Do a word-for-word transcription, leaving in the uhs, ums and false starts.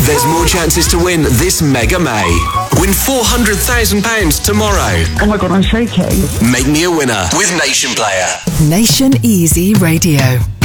There's more chances to win this Mega May. Win four hundred thousand pounds tomorrow. Oh my God, I'm shaking. Make me a winner with Nation Player. Nation Easy Radio.